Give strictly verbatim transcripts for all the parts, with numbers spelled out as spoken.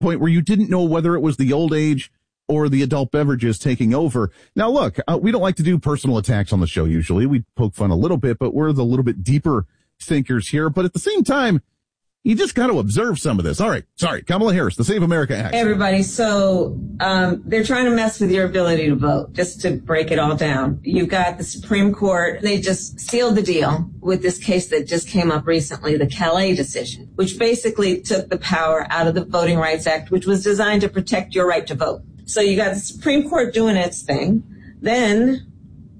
point where you didn't know whether it was the old age or the adult beverages taking over. Now, look, uh, we don't like to do personal attacks on the show usually. We poke fun a little bit, but we're the little bit deeper thinkers here. But at the same time, you just got to observe some of this. All right. Sorry. Kamala Harris, the Save America Act. Hey, everybody. So um, they're trying to mess with your ability to vote, just to break it all down. You've got the Supreme Court. They just sealed the deal with this case that just came up recently, the Calais decision, which basically took the power out of the Voting Rights Act, which was designed to protect your right to vote. So you got the Supreme Court doing its thing. Then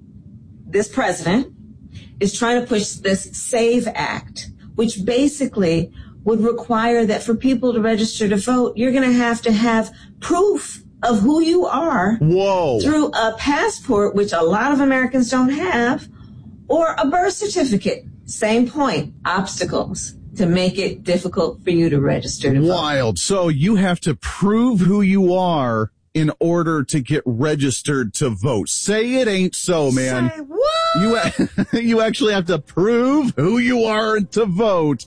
this president is trying to push this SAVE Act, which basically would require that for people to register to vote, you're going to have to have proof of who you are. Whoa. Through a passport, which a lot of Americans don't have, or a birth certificate. Same point. Obstacles to make it difficult for you to register to vote. Wild. So you have to prove who you are in order to get registered to vote. Say it ain't so, man. Say what? You, you actually have to prove who you are to vote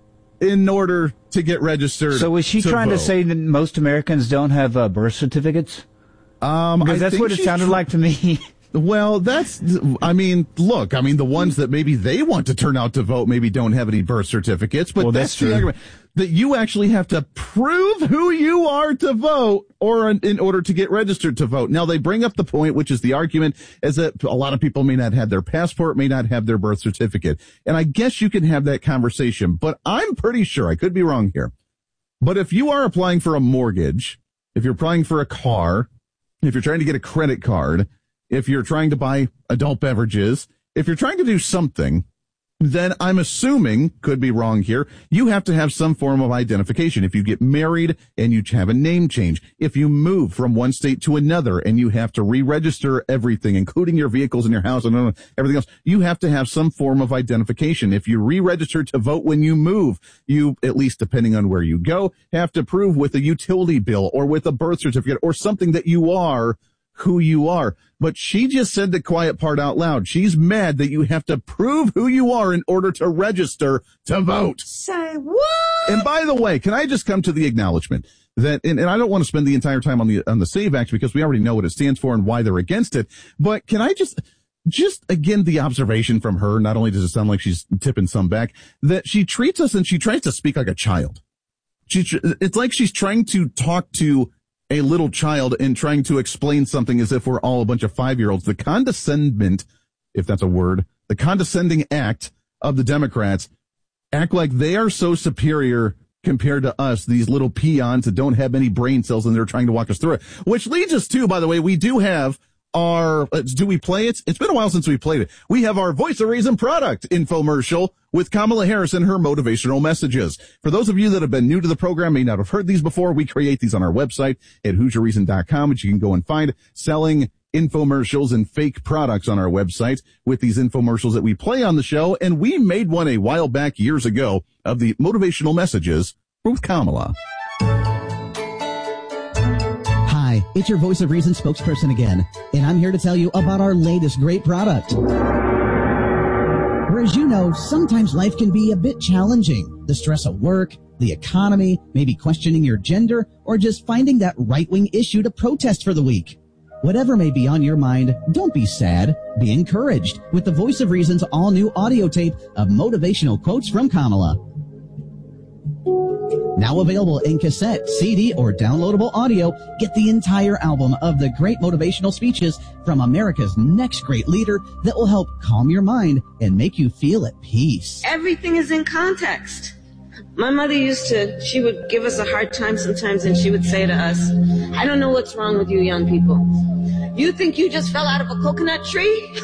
in order to get registered. So was she to trying vote. to say that most Americans don't have uh, birth certificates? Um, because I that's think what it she's sounded tr- like to me. Well, that's, I mean, look, I mean, the ones that maybe they want to turn out to vote maybe don't have any birth certificates, but well, that's, that's the true. argument. That you actually have to prove who you are to vote or in, in order to get registered to vote. Now, they bring up the point, which is the argument, is that a lot of people may not have their passport, may not have their birth certificate. And I guess you can have that conversation, but I'm pretty sure, I could be wrong here, but if you are applying for a mortgage, if you're applying for a car, if you're trying to get a credit card, if you're trying to buy adult beverages, if you're trying to do something, then I'm assuming, could be wrong here, you have to have some form of identification. If you get married and you have a name change, if you move from one state to another and you have to re-register everything, including your vehicles and your house and everything else, you have to have some form of identification. If you re-register to vote when you move, you, at least depending on where you go, have to prove with a utility bill or with a birth certificate or something that you are who you are. But she just said the quiet part out loud. She's mad that you have to prove who you are in order to register to vote. Say what? And by the way, can I just come to the acknowledgement that, and, and I don't want to spend the entire time on the, on the SAVE Act because we already know what it stands for and why they're against it. But can I just, just again, the observation from her, not only does it sound like she's tipping some back, that she treats us and she tries to speak like a child. She, it's like she's trying to talk to a little child and trying to explain something as if we're all a bunch of five-year-olds. The condescendment, if that's a word, the condescending act of the Democrats act like they are so superior compared to us, these little peons that don't have any brain cells and they're trying to walk us through it. Which leads us to, by the way, we do have our, uh, do we play it? It's been a while since we played it. We have our Voice of Reason product infomercial with Kamala Harris and her motivational messages. For those of you that have been new to the program, may not have heard these before, we create these on our website at hoosier reason dot com, which you can go and find selling infomercials and fake products on our website with these infomercials that we play on the show. And we made one a while back years ago of the motivational messages with Kamala. Hi, it's your Voice of Reason spokesperson again, and I'm here to tell you about our latest great product. Whereas you know, sometimes life can be a bit challenging. The stress of work, the economy, maybe questioning your gender, or just finding that right-wing issue to protest for the week. Whatever may be on your mind, don't be sad. Be encouraged with the Voice of Reason's all-new audio tape of motivational quotes from Kamala. Now available in cassette, C D, or downloadable audio, get the entire album of the great motivational speeches from America's next great leader that will help calm your mind and make you feel at peace. Everything is in context. My mother used to, she would give us a hard time sometimes, and she would say to us, I don't know what's wrong with you young people. You think you just fell out of a coconut tree?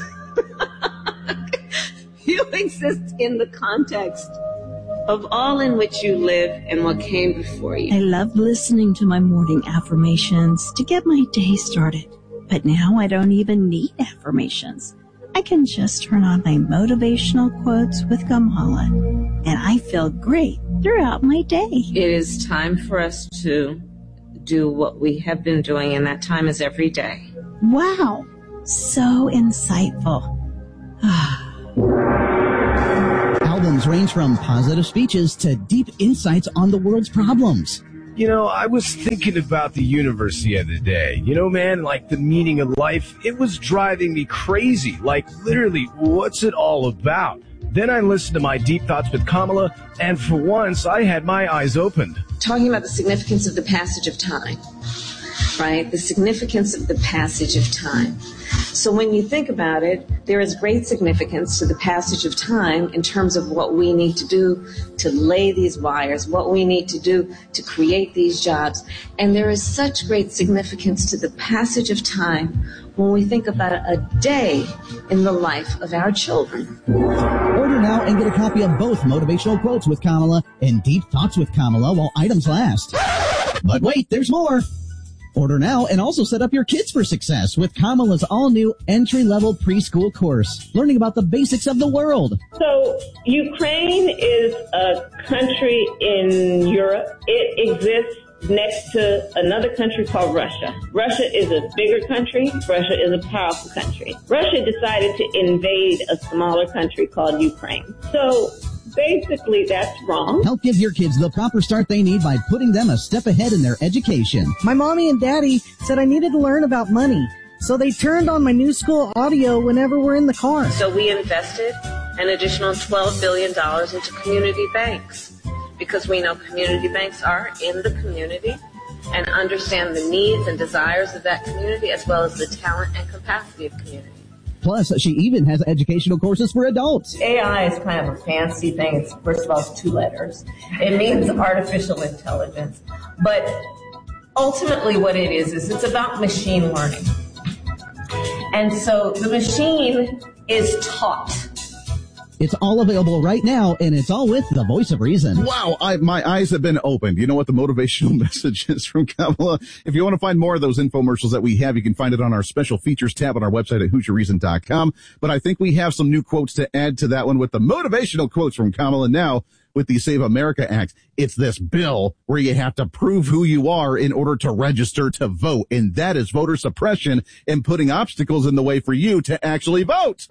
You exist in the context of all in which you live and what came before you. I love listening to my morning affirmations to get my day started. But now I don't even need affirmations. I can just turn on my motivational quotes with Kamala, and I feel great throughout my day. It is time for us to do what we have been doing, and that time is every day. Wow, so insightful. Albums range from positive speeches to deep insights on the world's problems. You know, I was thinking about the universe the other day. You know, man, like the meaning of life, it was driving me crazy. Like, literally, what's it all about? Then I listened to my Deep Thoughts with Kamala, and for once, I had my eyes opened. Talking about the significance of the passage of time, right? The significance of the passage of time. So when you think about it, there is great significance to the passage of time in terms of what we need to do to lay these wires, what we need to do to create these jobs. And there is such great significance to the passage of time when we think about a day in the life of our children. Order now and get a copy of both Motivational Quotes with Kamala and Deep Thoughts with Kamala while items last. But wait, there's more. Order now and also set up your kids for success with Kamala's all-new entry-level preschool course, learning about the basics of the world. So Ukraine is a country in Europe. It exists next to another country called Russia. Russia is a bigger country. Russia is a powerful country. Russia decided to invade a smaller country called Ukraine. So basically, that's wrong. Help give your kids the proper start they need by putting them a step ahead in their education. My mommy and daddy said I needed to learn about money, so they turned on my new school audio whenever we're in the car. So we invested an additional twelve billion dollars into community banks because we know community banks are in the community and understand the needs and desires of that community as well as the talent and capacity of community. Plus, she even has educational courses for adults. A I is kind of a fancy thing. It's, first of all, it's two letters. It means artificial intelligence. But ultimately what it is, is it's about machine learning. And so the machine is taught. It's all available right now, and it's all with the voice of reason. Wow, I, my eyes have been opened. You know what the motivational message is from Kamala? If you want to find more of those infomercials that we have, you can find it on our special features tab on our website at who's your reason dot com. But I think we have some new quotes to add to that one with the motivational quotes from Kamala now with the Save America Act. It's this bill where you have to prove who you are in order to register to vote. And that is voter suppression and putting obstacles in the way for you to actually vote.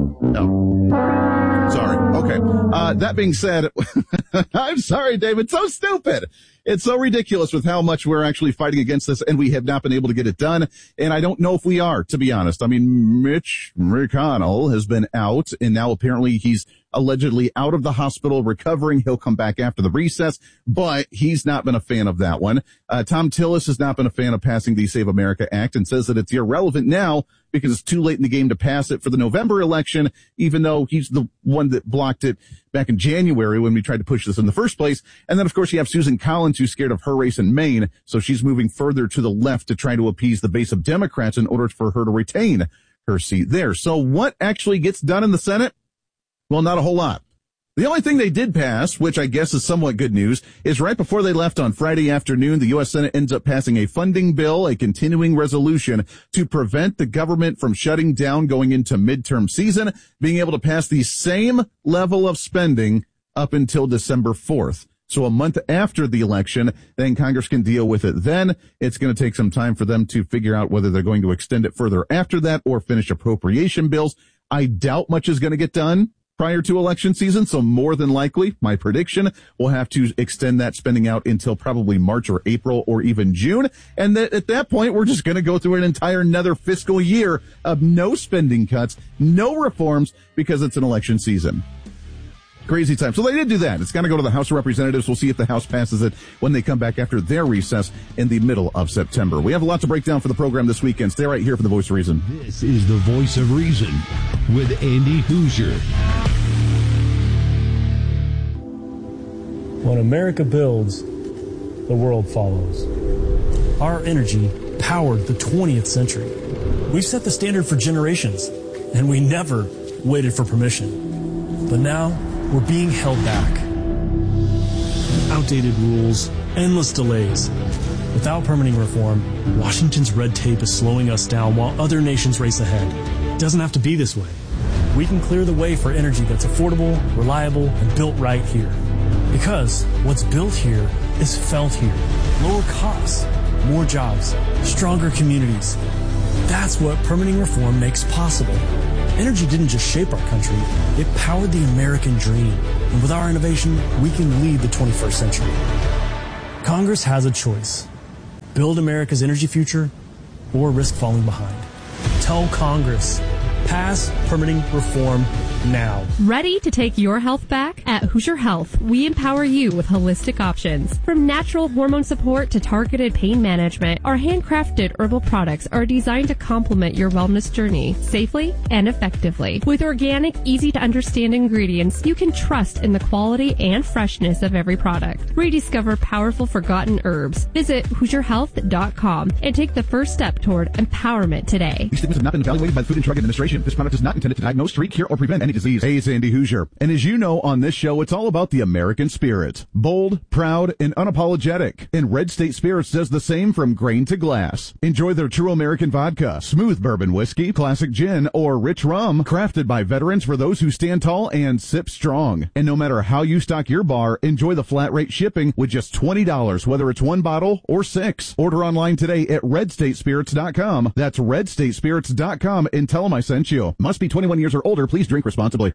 Oh. Sorry. Okay. Uh, that being said, I'm sorry, David. So stupid. It's so ridiculous with how much we're actually fighting against this, and we have not been able to get it done. And I don't know if we are, to be honest. I mean, Mitch McConnell has been out, and now apparently he's allegedly out of the hospital recovering. He'll come back after the recess, but he's not been a fan of that one. Uh, Tom Tillis has not been a fan of passing the Save America Act and says that it's irrelevant now because it's too late in the game to pass it for the November election, even though he's the one that blocked it back in January when we tried to push this in the first place. And then, of course, you have Susan Collins, who's scared of her race in Maine, so she's moving further to the left to try to appease the base of Democrats in order for her to retain her seat there. So what actually gets done in the Senate? Well, not a whole lot. The only thing they did pass, which I guess is somewhat good news, is right before they left on Friday afternoon, the U S Senate ends up passing a funding bill, a continuing resolution to prevent the government from shutting down going into midterm season, being able to pass the same level of spending up until December fourth. So a month after the election, then Congress can deal with it then. It's going to take some time for them to figure out whether they're going to extend it further after that or finish appropriation bills. I doubt much is going to get done prior to election season, so more than likely, my prediction, we'll have to extend that spending out until probably March or April or even June. And that at that point, we're just going to go through an entire another fiscal year of no spending cuts, no reforms, because it's an election season. Crazy time. So they did do that. It's going to go to the House of Representatives. We'll see if the House passes it when they come back after their recess in the middle of September. We have a lot to break down for the program this weekend. Stay right here for the Voice of Reason. This is the Voice of Reason with Andy Hoosier. When America builds, the world follows. Our energy powered the twentieth century. We've set the standard for generations, and we never waited for permission. But now, we're being held back. Outdated rules, endless delays. Without permitting reform, Washington's red tape is slowing us down while other nations race ahead. It doesn't have to be this way. We can clear the way for energy that's affordable, reliable, and built right here. Because what's built here is felt here. Lower costs, more jobs, stronger communities. That's what permitting reform makes possible. Energy didn't just shape our country, it powered the American dream. And with our innovation, we can lead the twenty-first century. Congress has a choice. Build America's energy future or risk falling behind. Tell Congress, pass permitting reform now. Ready to take your health back? At Hoosier Health, we empower you with holistic options. From natural hormone support to targeted pain management, our handcrafted herbal products are designed to complement your wellness journey safely and effectively. With organic, easy-to-understand ingredients, you can trust in the quality and freshness of every product. Rediscover powerful forgotten herbs. Visit Hoosier Health dot com and take the first step toward empowerment today. These statements have not been evaluated by the Food and Drug Administration. This product is not intended to diagnose, treat, cure, or prevent any disease. Hey, it's Andy Hoosier. And as you know, on this show, it's all about the American spirit. Bold, proud, and unapologetic. And Red State Spirits does the same from grain to glass. Enjoy their true American vodka, smooth bourbon whiskey, classic gin, or rich rum. Crafted by veterans for those who stand tall and sip strong. And no matter how you stock your bar, enjoy the flat rate shipping with just twenty dollars, whether it's one bottle or six. Order online today at red state spirits dot com. That's red state spirits dot com and tell them I sent you. Must be twenty-one years or older. Please drink responsibly.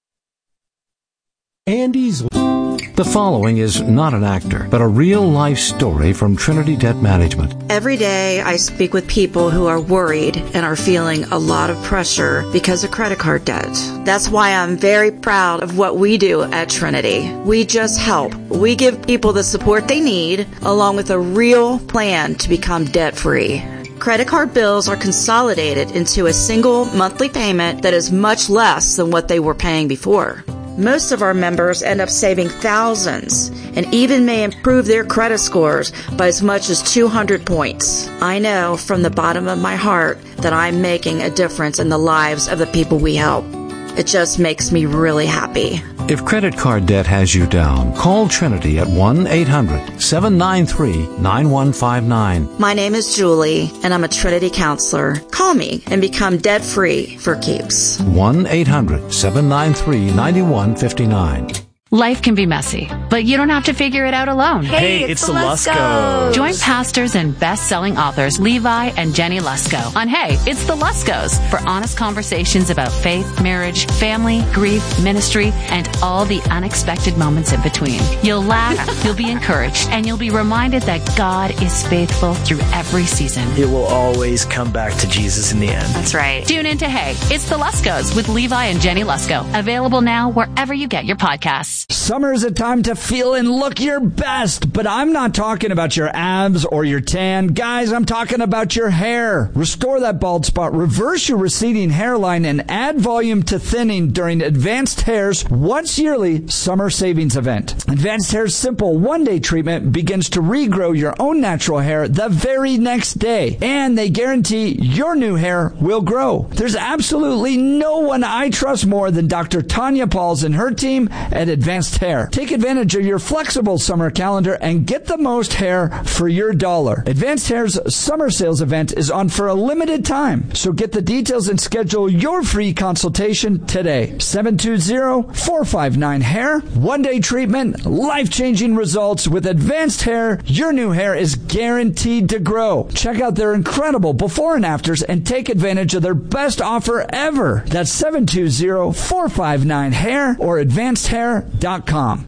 Andy's. The following is not an actor, but a real-life story from Trinity Debt Management. Every day I speak with people who are worried and are feeling a lot of pressure because of credit card debt. That's why I'm very proud of what we do at Trinity. We just help. We give people the support they need, along with a real plan to become debt-free. Credit card bills are consolidated into a single monthly payment that is much less than what they were paying before. Most of our members end up saving thousands and even may improve their credit scores by as much as two hundred points. I know from the bottom of my heart that I'm making a difference in the lives of the people we help. It just makes me really happy. If credit card debt has you down, call Trinity at one eight hundred seven nine three nine one five nine. My name is Julie, and I'm a Trinity counselor. Call me and become debt-free for keeps. one eight hundred seven nine three nine one five nine. Life can be messy, but you don't have to figure it out alone. Hey, hey it's, it's the Luskos. Join pastors and best-selling authors Levi and Jenny Lusko on Hey, It's the Luskos for honest conversations about faith, marriage, family, grief, ministry, and all the unexpected moments in between. You'll laugh, you'll be encouraged, and you'll be reminded that God is faithful through every season. It will always come back to Jesus in the end. That's right. Tune into Hey, It's the Luskos with Levi and Jenny Lusko. Available now wherever you get your podcasts. Summer's a time to feel and look your best, but I'm not talking about your abs or your tan. Guys, I'm talking about your hair. Restore that bald spot, reverse your receding hairline, and add volume to thinning during Advanced Hair's once yearly summer savings event. Advanced Hair's simple one-day treatment begins to regrow your own natural hair the very next day, and they guarantee your new hair will grow. There's absolutely no one I trust more than Doctor Tanya Pauls and her team at Advanced Advanced Hair. Take advantage of your flexible summer calendar and get the most hair for your dollar. Advanced Hair's summer sales event is on for a limited time, so get the details and schedule your free consultation today. seven two zero, four five nine, hair. One-day treatment, life-changing results. With Advanced Hair, your new hair is guaranteed to grow. Check out their incredible before and afters and take advantage of their best offer ever. That's seven two zero, four five nine, hair or advanced hair dot com.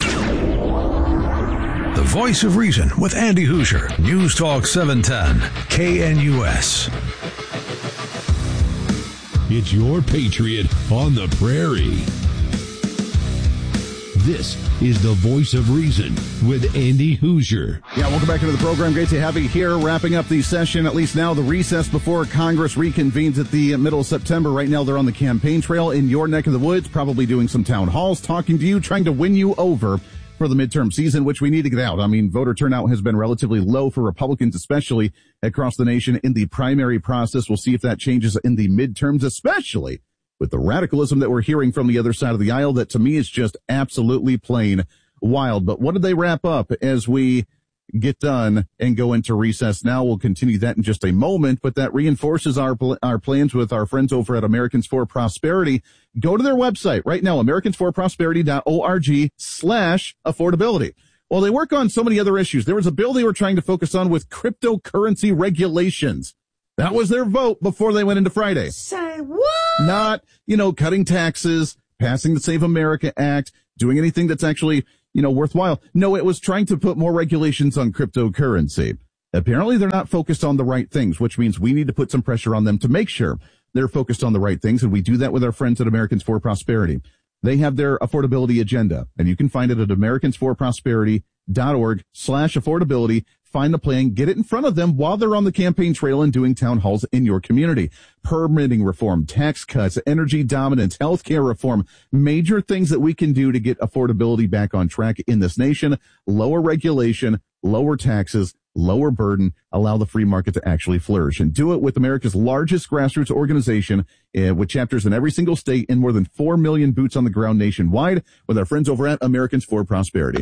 The Voice of Reason with Andy Hoosier. News Talk seven ten K N U S. It's your Patriot on the Prairie. This is the Voice of Reason with Andy Hoosier. Yeah, welcome back into the program. Great to have you here. Wrapping up the session, at least now, the recess before Congress reconvenes at the middle of September. Right now, they're on the campaign trail in your neck of the woods, probably doing some town halls, talking to you, trying to win you over for the midterm season, which we need to get out. I mean, voter turnout has been relatively low for Republicans, especially across the nation in the primary process. We'll see if that changes in the midterms, especially with the radicalism that we're hearing from the other side of the aisle, that to me is just absolutely plain wild. But what did they wrap up as we get done and go into recess? Now we'll continue that in just a moment, but that reinforces our our plans with our friends over at Americans for Prosperity. Go to their website right now, americans for prosperity dot org slash affordability. Well, they work on so many other issues. There was a bill they were trying to focus on with cryptocurrency regulations. That was their vote before they went into Friday. Say what? Not, you know, cutting taxes, passing the Save America Act, doing anything that's actually, you know, worthwhile. No, it was trying to put more regulations on cryptocurrency. Apparently they're not focused on the right things, which means we need to put some pressure on them to make sure they're focused on the right things. And we do that with our friends at Americans for Prosperity. They have their affordability agenda, and you can find it at americansforprosperity.org slash affordability. Find the plan, get it in front of them while they're on the campaign trail and doing town halls in your community. Permitting reform, tax cuts, energy dominance, healthcare reform, major things that we can do to get affordability back on track in this nation. Lower regulation, lower taxes, lower burden, allow the free market to actually flourish, and do it with America's largest grassroots organization uh, with chapters in every single state and more than four million boots on the ground nationwide with our friends over at Americans for Prosperity.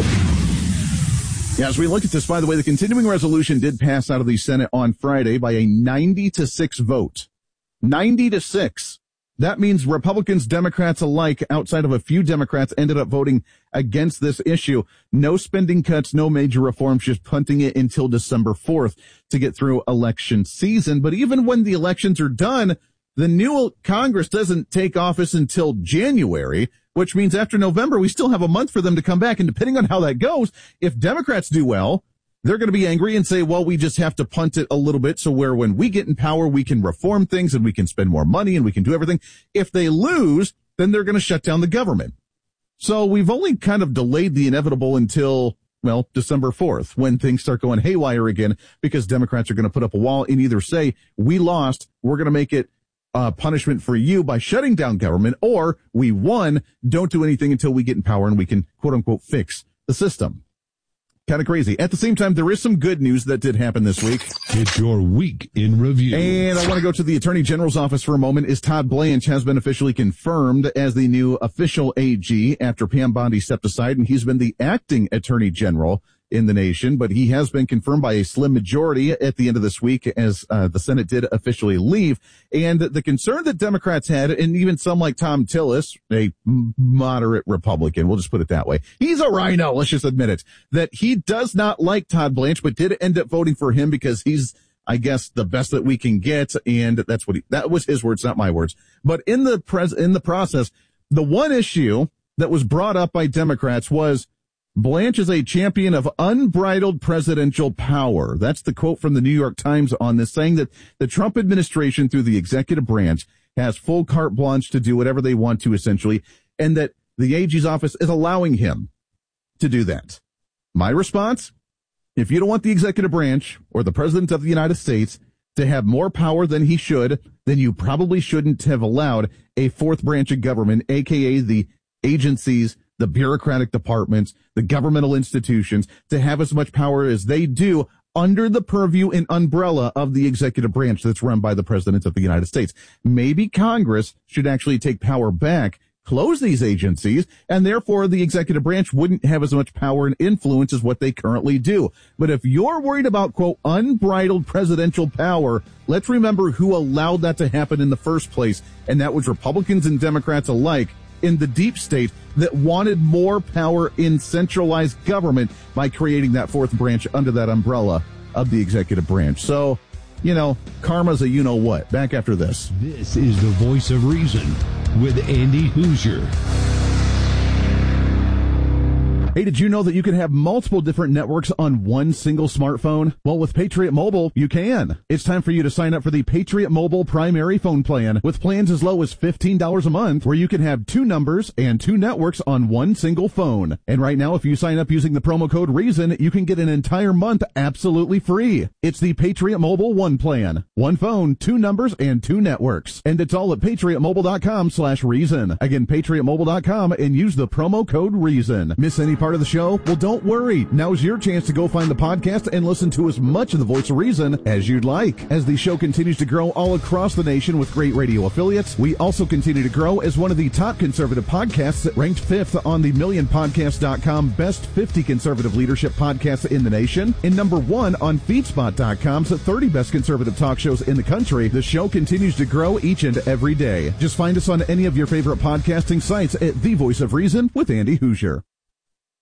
Yeah, as we look at this, by the way, the continuing resolution did pass out of the Senate on Friday by a ninety to six vote. ninety to six. That means Republicans, Democrats alike, outside of a few Democrats, ended up voting against this issue. No spending cuts, no major reforms, just punting it until December fourth to get through election season. But even when the elections are done, the new Congress doesn't take office until January, which means after November, we still have a month for them to come back. And depending on how that goes, if Democrats do well, they're going to be angry and say, well, we just have to punt it a little bit so where when we get in power, we can reform things and we can spend more money and we can do everything. If they lose, then they're going to shut down the government. So we've only kind of delayed the inevitable until, well, December fourth, when things start going haywire again, because Democrats are going to put up a wall and either say, we lost, we're going to make it uh punishment for you by shutting down government, or we won, don't do anything until we get in power and we can, quote unquote, fix the system. Kind of crazy. At the same time, there is some good news that did happen this week. It's your week in review. And I want to go to the Attorney General's office for a moment, as Todd Blanche has been officially confirmed as the new official A G after Pam Bondi stepped aside, and he's been the acting Attorney General in the nation, but he has been confirmed by a slim majority at the end of this week as uh, the Senate did officially leave. And the concern that Democrats had, and even some like Tom Tillis, a moderate Republican, we'll just put it that way, he's a rhino, let's just admit it, that he does not like Todd Blanche, but did end up voting for him because he's, I guess, the best that we can get, and that's what he, that was his words, not my words. But in the pres in the process, the one issue that was brought up by Democrats was Blanche is a champion of unbridled presidential power. That's the quote from the New York Times on this, saying that the Trump administration through the executive branch has full carte blanche to do whatever they want to, essentially, and that the A G's office is allowing him to do that. My response, if you don't want the executive branch or the president of the United States to have more power than he should, then you probably shouldn't have allowed a fourth branch of government, aka the agencies, the bureaucratic departments, the governmental institutions, to have as much power as they do under the purview and umbrella of the executive branch that's run by the president of the United States. Maybe Congress should actually take power back, close these agencies, and therefore the executive branch wouldn't have as much power and influence as what they currently do. But if you're worried about, quote, unbridled presidential power, let's remember who allowed that to happen in the first place, and that was Republicans and Democrats alike in the deep state that wanted more power in centralized government by creating that fourth branch under that umbrella of the executive branch. So, you know, karma's a you-know-what. Back after this. This is the Voice of Reason with Andy Hoosier. Hey, did you know that you can have multiple different networks on one single smartphone? Well, with Patriot Mobile, you can. It's time for you to sign up for the Patriot Mobile primary phone plan with plans as low as fifteen dollars a month, where you can have two numbers and two networks on one single phone. And right now, if you sign up using the promo code REASON, you can get an entire month absolutely free. It's the Patriot Mobile One plan. One phone, two numbers, and two networks. And it's all at patriotmobile.com slash reason. Again, patriotmobile dot com, and use the promo code REASON. Miss any part of the show? Well, don't worry. Now's your chance to go find the podcast and listen to as much of the Voice of Reason as you'd like. As the show continues to grow all across the nation with great radio affiliates, we also continue to grow as one of the top conservative podcasts, ranked fifth on the million podcast dot com Best fifty Conservative Leadership Podcasts in the nation, and number one on feedspot dot com's thirty Best Conservative Talk Shows in the country. The show continues to grow each and every day. Just find us on any of your favorite podcasting sites at The Voice of Reason with Andy Hoosier.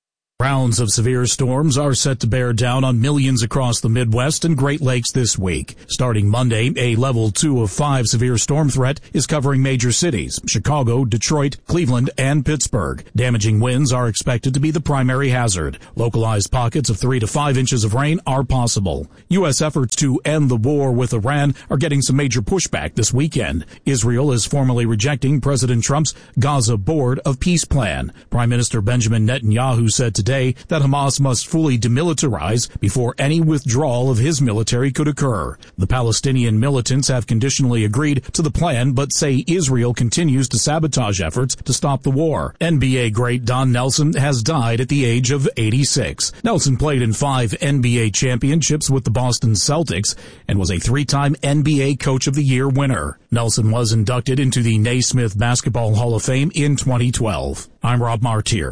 Rounds of severe storms are set to bear down on millions across the Midwest and Great Lakes this week. Starting Monday, a level two of five severe storm threat is covering major cities, Chicago, Detroit, Cleveland, and Pittsburgh. Damaging winds are expected to be the primary hazard. Localized pockets of three to five inches of rain are possible. U S efforts to end the war with Iran are getting some major pushback this weekend. Israel is formally rejecting President Trump's Gaza Board of Peace plan. Prime Minister Benjamin Netanyahu said today that Hamas must fully demilitarize before any withdrawal of his military could occur. The Palestinian militants have conditionally agreed to the plan, but say Israel continues to sabotage efforts to stop the war. N B A great Don Nelson has died at the age of eighty-six. Nelson played in five N B A championships with the Boston Celtics and was a three-time N B A Coach of the Year winner. Nelson was inducted into the Naismith Basketball Hall of Fame in twenty twelve. I'm Rob Martier.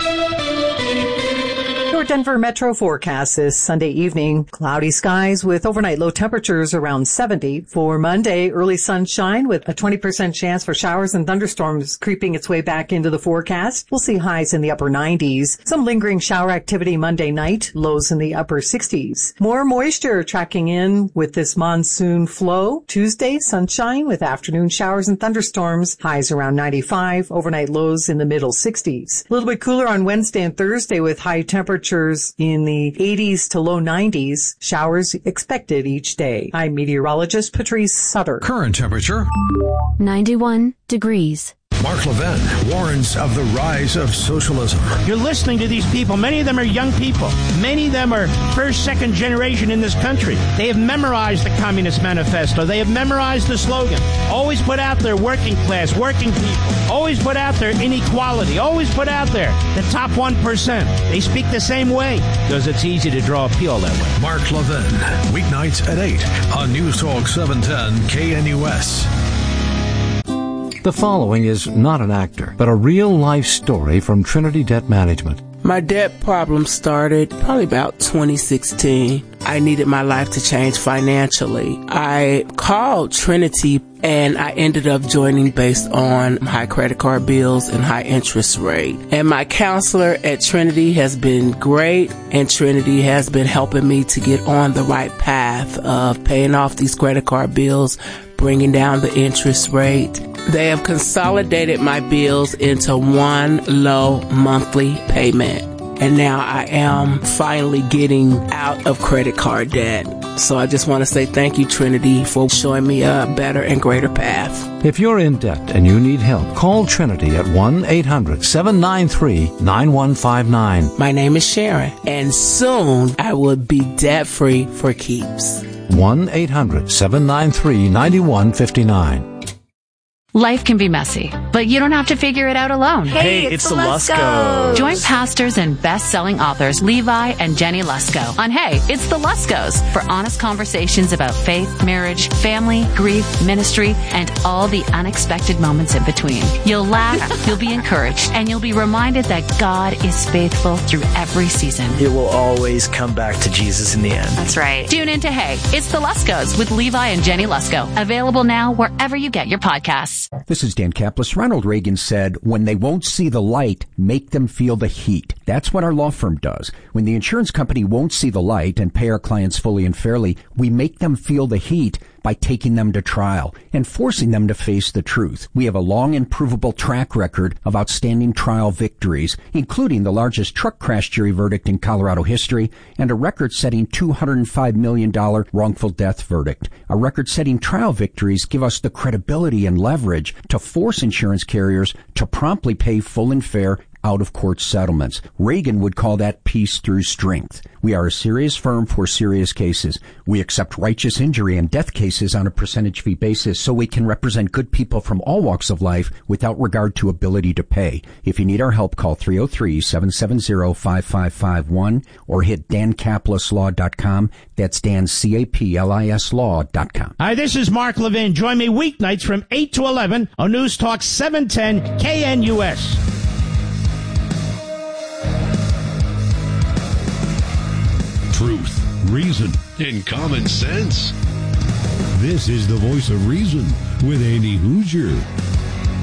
Your Denver Metro forecast this Sunday evening. Cloudy skies with overnight low temperatures around seventy. For Monday, early sunshine with a twenty percent chance for showers and thunderstorms creeping its way back into the forecast. We'll see highs in the upper nineties. Some lingering shower activity Monday night, lows in the upper sixties. More moisture tracking in with this monsoon flow. Tuesday, sunshine with afternoon showers and thunderstorms. Highs around ninety-five. Overnight lows in the middle sixties. A little bit cooler on Wednesday and Thursday with high temperatures in the eighties to low nineties. Showers expected each day. I'm meteorologist Patrice Sutter. Current temperature ninety-one degrees. Mark Levin warns of the rise of socialism. You're listening to these people. Many of them are young people. Many of them are first, second generation in this country. They have memorized the Communist Manifesto. They have memorized the slogan. Always put out there working class, working people. Always put out there inequality. Always put out there the top one percent. They speak the same way because it's easy to draw appeal that way. Mark Levin, weeknights at eight on News Talk seven ten K N U S. The following is not an actor, but a real-life story from Trinity Debt Management. My debt problem started probably about twenty sixteen. I needed my life to change financially. I called Trinity and I ended up joining based on high credit card bills and high interest rate. And my counselor at Trinity has been great, and Trinity has been helping me to get on the right path of paying off these credit card bills, bringing down the interest rate. They have consolidated my bills into one low monthly payment. And now I am finally getting out of credit card debt. So I just want to say thank you, Trinity, for showing me a better and greater path. If you're in debt and you need help, call Trinity at one eight hundred seven nine three nine one five nine. My name is Sharon, and soon I will be debt-free for keeps. one eight hundred seven nine three nine one five nine. Life can be messy, but you don't have to figure it out alone. Hey, it's, it's the Luskos. Join pastors and best-selling authors Levi and Jenny Lusko on Hey, It's the Luskos for honest conversations about faith, marriage, family, grief, ministry, and all the unexpected moments in between. You'll laugh, you'll be encouraged, and you'll be reminded that God is faithful through every season. It will always come back to Jesus in the end. That's right. Tune in to Hey, It's the Luskos with Levi and Jenny Lusko. Available now wherever you get your podcasts. This is Dan Kaplis. Ronald Reagan said, when they won't see the light, make them feel the heat. That's what our law firm does. When the insurance company won't see the light and pay our clients fully and fairly, we make them feel the heat by taking them to trial and forcing them to face the truth. We have a long and provable track record of outstanding trial victories, including the largest truck crash jury verdict in Colorado history and a record-setting two hundred five million dollars wrongful death verdict. Our record-setting trial victories give us the credibility and leverage to force insurance carriers to promptly pay full and fair out-of-court settlements. Reagan would call that peace through strength. We are a serious firm for serious cases. We accept righteous injury and death cases on a percentage fee basis so we can represent good people from all walks of life without regard to ability to pay. If you need our help, call three oh three, seven seven zero, five five five one or hit dan kaplis law dot com. That's Dan, C A P L I S law dot com. Hi, this is Mark Levin. Join me weeknights from eight to eleven on News Talk seven ten K N U S. Truth, reason, and common sense. This is the voice of reason with Andy Hoosier.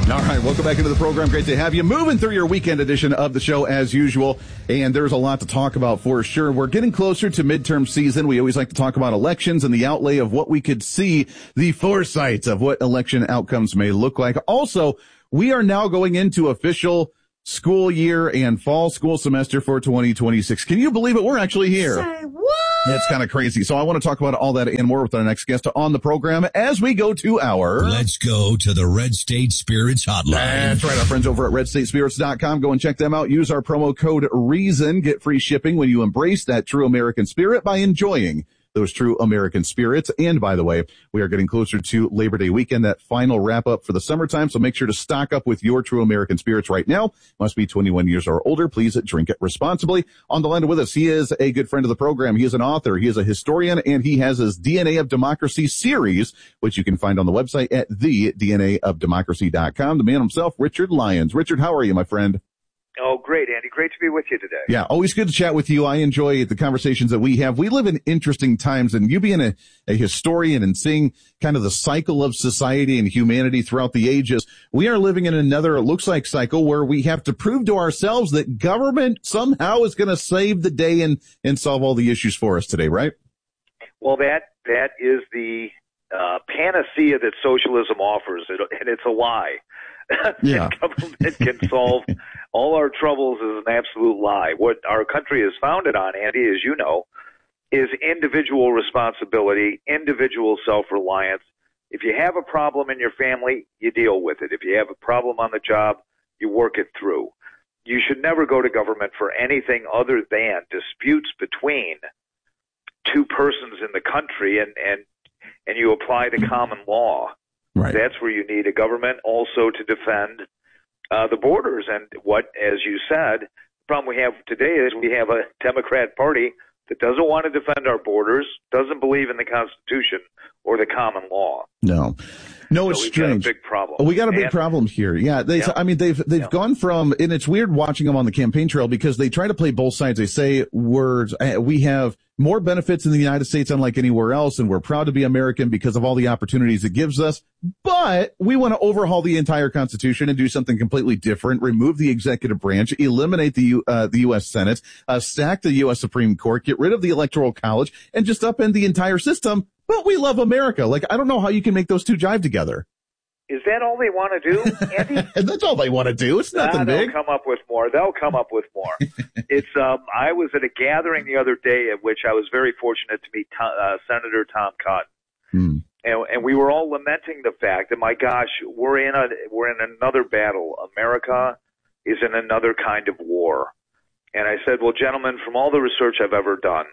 All right, welcome back into the program. Great to have you moving through your weekend edition of the show as usual. And there's a lot to talk about for sure. We're getting closer to midterm season. We always like to talk about elections and the outlay of what we could see, the foresight of what election outcomes may look like. Also, we are now going into official school year and fall school semester for twenty twenty-six. Can you believe it? We're actually here. Say what? It's kind of crazy. So I want to talk about all that and more with our next guest on the program as we go to our... Let's go to the Red State Spirits hotline. That's right. Our friends over at red state spirits dot com. Go and check them out. Use our promo code REASON. Get free shipping when you embrace that true American spirit by enjoying those true American spirits. And by the way, we are getting closer to Labor Day weekend, that final wrap up for the summertime. So make sure to stock up with your true American spirits right now. Must be twenty-one years or older. Please drink it responsibly. On the line with us, he is a good friend of the program. He is an author. He is a historian, and he has his D N A of Democracy series, which you can find on the website at the D N A of democracy dot com. The man himself, Richard Lyons. Richard, how are you, my friend? Oh, great, Andy. Great to be with you today. Yeah, always good to chat with you. I enjoy the conversations that we have. We live in interesting times, and you being a, a historian and seeing kind of the cycle of society and humanity throughout the ages, we are living in another, it looks like, cycle where we have to prove to ourselves that government somehow is going to save the day and, and solve all the issues for us today, right? Well, that that is the uh, panacea that socialism offers, and it's a lie. Yeah. Government can solve all our troubles is an absolute lie. What our country is founded on, Andy, as you know, is individual responsibility, individual self-reliance. If you have a problem in your family, you deal with it. If you have a problem on the job, you work it through. You should never go to government for anything other than disputes between two persons in the country, and, and, and you apply the common law. Right. That's where you need a government also to defend uh, the borders. And what, as you said, the problem we have today is we have a Democrat Party that doesn't want to defend our borders, doesn't believe in the Constitution or the common law. No. No, it's so we've strange. got a big problem. We got a big and, problem here. Yeah, they. Yeah. I mean, they've they've Yeah. gone from, and it's weird watching them on the campaign trail because they try to play both sides. They say words. uh, We have more benefits in the United States, unlike anywhere else, and we're proud to be American because of all the opportunities it gives us. But we want to overhaul the entire Constitution and do something completely different. Remove the executive branch, eliminate the U, uh, the U S Senate, uh, stack the U S Supreme Court, get rid of the Electoral College, and just upend the entire system. But we love America. Like, I don't know how you can make those two jive together. Is that all they want to do, Andy? That's all they want to do. It's nothing nah, big. They'll come up with more. They'll come up with more. It's. Um, I was at a gathering the other day at which I was very fortunate to meet Tom, uh, Senator Tom Cotton, Hmm. and, and we were all lamenting the fact that, my gosh, we're in a we're in another battle. America is in another kind of war. And I said, well, gentlemen, from all the research I've ever done,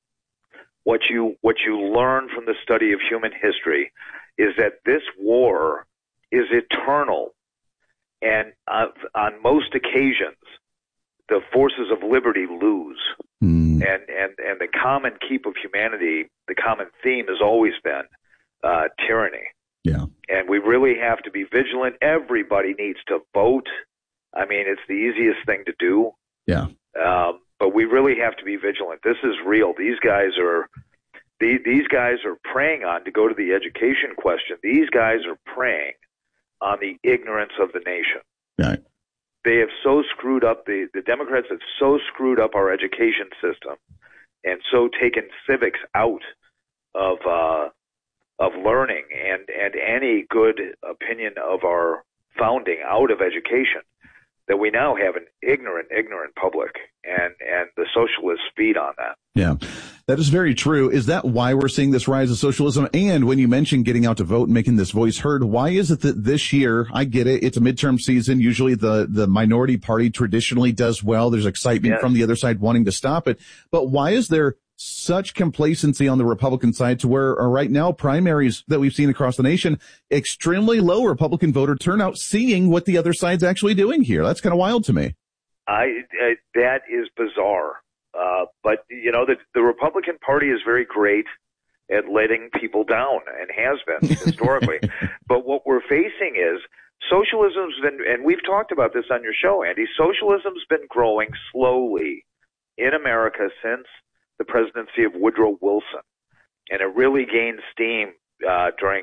what you what you learn from the study of human history is that this war is eternal, and uh, on most occasions, the forces of liberty lose. Mm. And, and, and the common keep of humanity, the common theme has always been uh, tyranny. Yeah. And we really have to be vigilant. Everybody needs to vote. I mean, it's the easiest thing to do. Yeah. Um, but we really have to be vigilant. This is real. These guys are these, these guys are preying on, to go to the education question, these guys are preying on the ignorance of the nation. Right. They have so screwed up, the, the Democrats have so screwed up our education system and so taken civics out of uh, of learning and, and any good opinion of our founding out of education that we now have an ignorant, ignorant public, and, and the socialists feed on that. Yeah, that is very true. Is that why we're seeing this rise of socialism? And when you mentioned getting out to vote and making this voice heard, why is it that this year, I get it, it's a midterm season. Usually the, the minority party traditionally does well. There's excitement Yes. from the other side wanting to stop it. But why is there such complacency on the Republican side to where uh, right now primaries that we've seen across the nation, extremely low Republican voter turnout, seeing what the other side's actually doing here? That's kind of wild to me. I, I that is bizarre. Uh, but, you know, the, the Republican Party is very great at letting people down and has been historically. But what we're facing is socialism's been, and we've talked about this on your show, Andy, socialism's been growing slowly in America since the presidency of Woodrow Wilson. And it really gained steam uh, during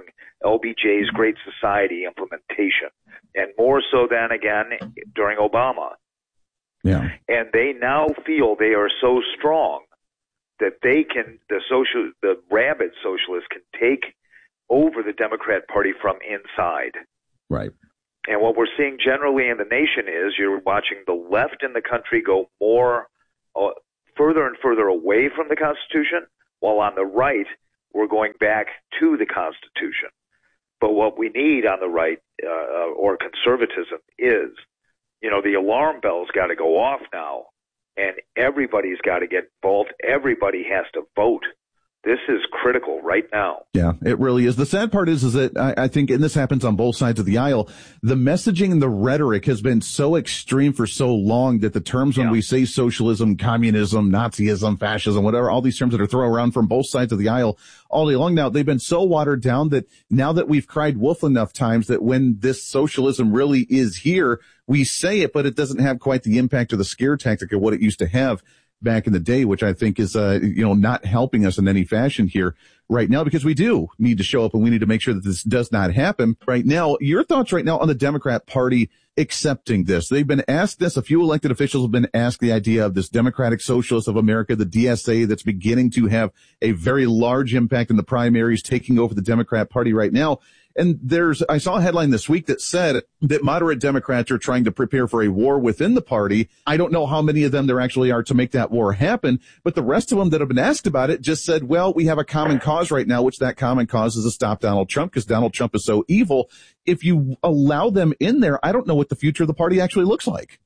L B J's Great Society implementation, and more so than again during Obama. Yeah. And they now feel they are so strong that they can, the social, the rabid socialists can take over the Democrat Party from inside. Right. And what we're seeing generally in the nation is you're watching the left in the country go more, uh, further and further away from the Constitution, while on the right, we're going back to the Constitution. But what we need on the right, uh, or conservatism is, you know, the alarm bell's got to go off now, and everybody's got to get involved. Everybody has to vote. This is critical right now. Yeah, it really is. The sad part is, is that I, I think, and this happens on both sides of the aisle, the messaging and the rhetoric has been so extreme for so long that the terms when yeah. we say socialism, communism, Nazism, fascism, whatever, all these terms that are thrown around from both sides of the aisle all day long now, they've been so watered down that now that we've cried wolf enough times that when this socialism really is here, we say it, but it doesn't have quite the impact or the scare tactic of what it used to have back in the day, which I think is, uh, you know, not helping us in any fashion here right now, because we do need to show up and we need to make sure that this does not happen right now. Your thoughts right now on the Democrat Party accepting this? They've been asked this. A few elected officials have been asked the idea of this Democratic Socialists of America, the D S A, that's beginning to have a very large impact in the primaries, taking over the Democrat Party right now. And there's, I saw a headline this week that said that moderate Democrats are trying to prepare for a war within the party. I don't know how many of them there actually are to make that war happen, but the rest of them that have been asked about it just said, well, we have a common cause right now, which that common cause is to stop Donald Trump because Donald Trump is so evil. If you allow them in there, I don't know what the future of the party actually looks like.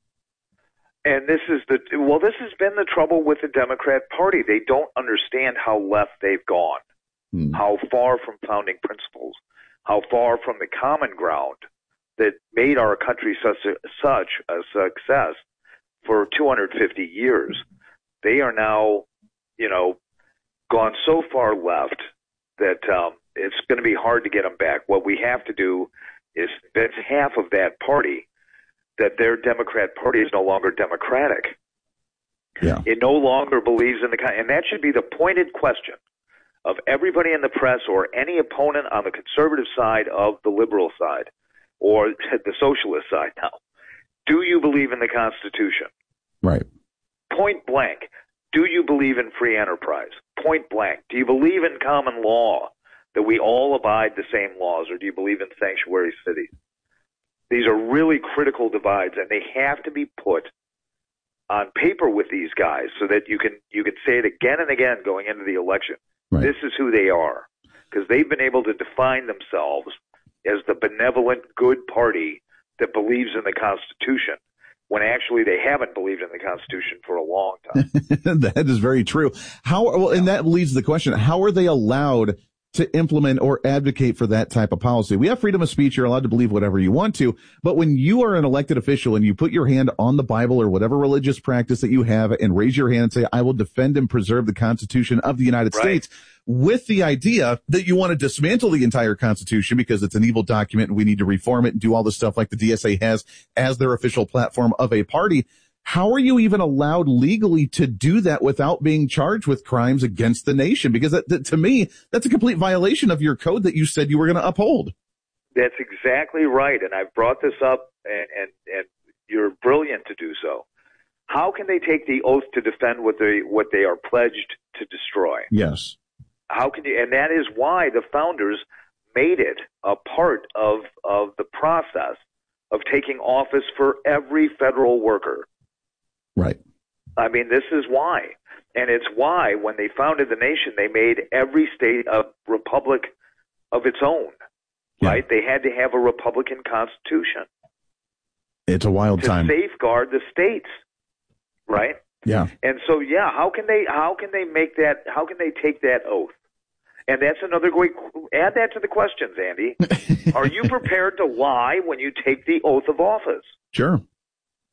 And this is the, well, this has been the trouble with the Democrat Party. They don't understand how left they've gone, hmm. how far from founding principles, how far from the common ground that made our country such a, such a success for two hundred fifty years. They are now, you know, gone so far left that um, it's going to be hard to get them back. What we have to do is convince half of that party that their Democrat Party is no longer democratic. Yeah. It no longer believes in the – and that should be the pointed question of everybody in the press or any opponent on the conservative side of the liberal side or the socialist side now. Do you believe in the Constitution? Right. Point blank. Do you believe in free enterprise? Point blank. Do you believe in common law, that we all abide the same laws, or do you believe in sanctuary cities? These are really critical divides, and they have to be put on paper with these guys so that you can you can say it again and again going into the election. Right. This is who they are, because they've been able to define themselves as the benevolent, good party that believes in the Constitution, when actually they haven't believed in the Constitution for a long time. That is very true. How, well, and that leads to the question, how are they allowed to implement or advocate for that type of policy? We have freedom of speech. You're allowed to believe whatever you want to. But when you are an elected official and you put your hand on the Bible or whatever religious practice that you have and raise your hand and say, I will defend and preserve the Constitution of the United right. States, with the idea that you want to dismantle the entire Constitution because it's an evil document and we need to reform it and do all the stuff like the D S A has as their official platform of a party, how are you even allowed legally to do that without being charged with crimes against the nation? Because that, that, to me, that's a complete violation of your code that you said you were going to uphold. That's exactly right. And I've brought this up, and, and, and you're brilliant to do so. How can they take the oath to defend what they, what they are pledged to destroy? Yes. How can you? And that is why the founders made it a part of, of the process of taking office for every federal worker. Right. I mean, this is why. And it's why when they founded the nation, they made every state a republic of its own, yeah. right? They had to have a Republican constitution. It's a wild to time. To safeguard the states, right? Yeah. And so, yeah, how can they, how can they make that, how can they take that oath? And that's another great, add that to the questions, Andy. Are you prepared to lie when you take the oath of office? Sure.